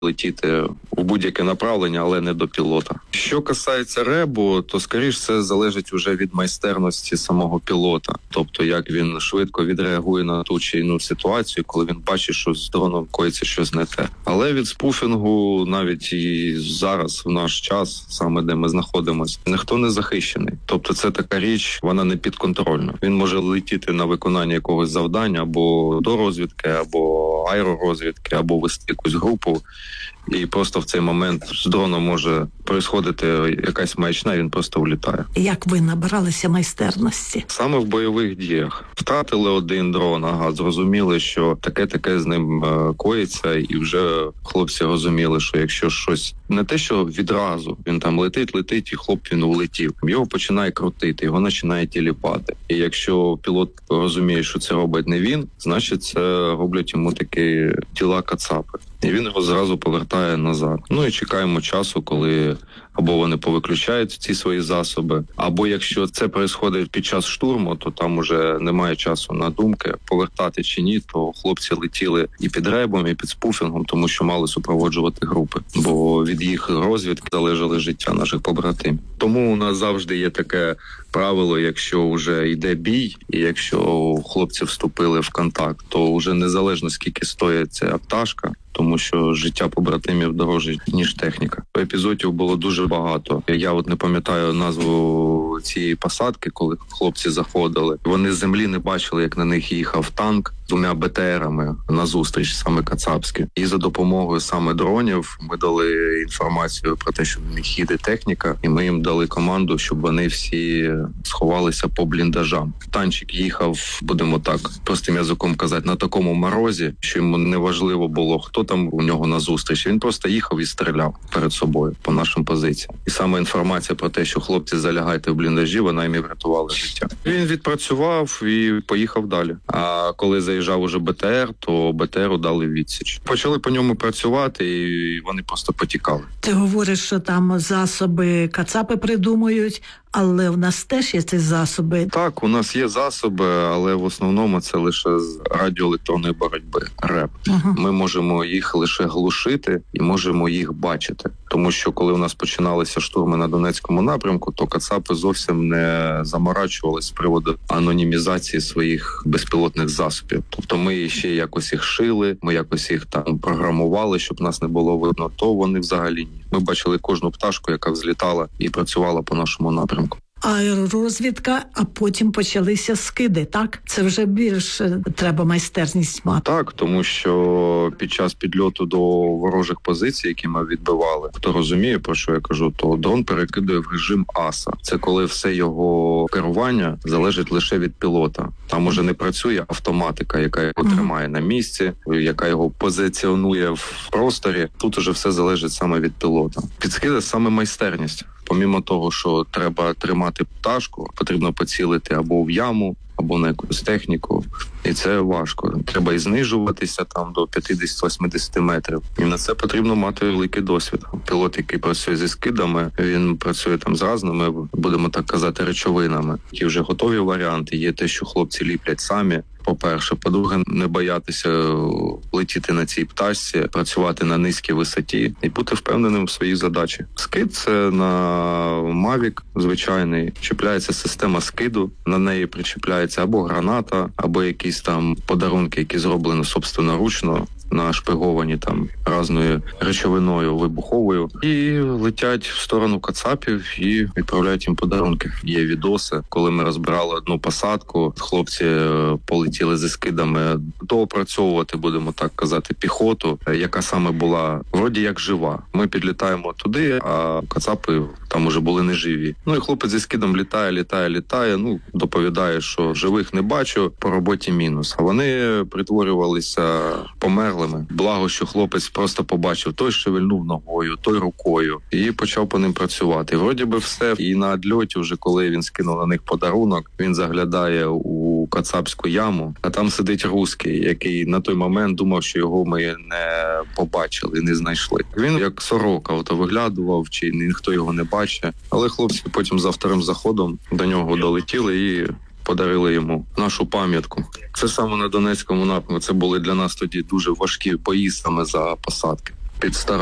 летіти у будь-яке направлення, але не до пілота. Що касається ребу, то, скоріш, це залежить уже від майстерності самого пілота. Тобто, як він швидко відреагує на ту чи іншу ситуацію, коли він бачить, що з дроном коїться щось не те. Але від спуфінгу, навіть і зараз, в наш час, саме де ми знаходимося, ніхто не захищений. Тобто, це така річ, вона не підконтрольна. Він може летіти на виконання якогось завдання або до розвідки, або аеророзвідки, або вести якусь групу. І просто в цей момент з дроном може происходити якась маячня, він просто влітає. Як ви набиралися майстерності? Саме в бойових діях. Втратили один дрон, зрозуміли, що таке з ним коїться, і вже хлопці розуміли, що якщо щось не те, що відразу він там летить, і він улетів. Його починає крутити, його починає тіліпати. І якщо пілот розуміє, що це робить не він, значить це роблять йому такі тіла кацапи. І він його зразу повертає назад. Ну і чекаємо часу, коли або вони повиключають ці свої засоби, або якщо це відбувається під час штурму, то там уже немає часу на думки, повертати чи ні, то хлопці летіли і під ребом, і під спуфінгом, тому що мали супроводжувати групи, бо від їх розвідки залежало життя наших побратимів. Тому у нас завжди є таке правило, якщо вже йде бій, і якщо хлопці вступили в контакт, то вже незалежно скільки стоїть ця пташка, тому що життя побратимів дорожче, ніж техніка. Епізодів було дуже багато. Я не пам'ятаю назву цієї посадки, коли хлопці заходили. Вони з землі не бачили, як на них їхав танк з 2 БТРами назустріч, саме кацапські. І за допомогою саме дронів ми дали інформацію про те, що в них їде техніка, і ми їм дали команду, щоб вони всі сховалися по бліндажам. Танчик їхав, будемо так простим язиком казати, на такому морозі, що йому не важливо було, хто там у нього назустріч. Він просто їхав і стріляв перед собою по нашим позиціям. І саме інформація про те, що хлопці залягайте в бліндажі, вона їм і врятувала життя. Він відпрацював і поїхав далі. А коли заїжджав уже БТР, то БТРу дали відсіч. Почали по ньому працювати, і вони просто потікали. Ти говориш, що там засоби кацапи придумують, але в нас теж є ці засоби. Так, у нас є засоби, але в основному це лише з радіоелектронної боротьби, РЕБ. Ми можемо їх лише глушити і можемо їх бачити. Тому що коли у нас починалися штурми на Донецькому напрямку, то кацапи зовсім не заморачувалися з приводу анонімізації своїх безпілотних засобів. Тобто ми ще якось їх шили, ми якось їх там програмували, щоб нас не було видно, то вони взагалі ні. Ми бачили кожну пташку, яка взлітала і працювала по нашому напрямку. Аеророзвідка, а потім почалися скиди, так? Це вже більш треба майстерність мати. Так, тому що під час підльоту до ворожих позицій, які ми відбивали, хто розуміє, про що я кажу, то дрон перекидує в режим АСА. Це коли все його керування залежить лише від пілота. Там уже не працює автоматика, яка його тримає на місці, яка його позиціонує в просторі. Тут уже все залежить саме від пілота. Підскиди саме майстерність. Помімо того, що треба тримати пташку, потрібно поцілити або в яму, або на якусь техніку. І це важко. Треба і знижуватися там до 50-80 метрів. І на це потрібно мати великий досвід. Пілот, який працює зі скидами, він працює там з разними, будемо так казати, речовинами. Які вже готові варіанти. Є те, що хлопці ліплять самі. По-перше. По-друге, не боятися летіти на цій пташці, працювати на низькій висоті і бути впевненим в своїй задачі. Скид – це на Mavic звичайний. Чіпляється система скиду, на неї причіпляється або граната, або якісь там подарунки, які зроблені собственноручно, нашпиговані там разною речовиною вибуховою, і летять в сторону кацапів і відправляють їм подарунки. Є відоси, коли ми розбирали одну посадку, хлопці полетіли зі скидами доопрацьовувати, будемо так казати, піхоту, яка саме була вроді як жива. Ми підлітаємо туди, а кацапи там уже були неживі. Ну і хлопець зі скидом літає, доповідає, що живих не бачу, по роботі мінус. А вони притворювалися померлими. Благо, що хлопець просто побачив, той шевельнув ногою, той рукою, і почав по ним працювати. Вроді би все. І на відльоті, вже коли він скинув на них подарунок, він заглядає у кацапську яму, а там сидить русський, який на той момент думав, що його ми не побачили, не знайшли. Він як сорока виглядував, чи ніхто його не бачить. Але хлопці потім за вторим заходом до нього долетіли і подарили йому нашу пам'ятку. Це саме на Донецькому напрямку. Це були для нас тоді дуже важкі бої саме за посадки. під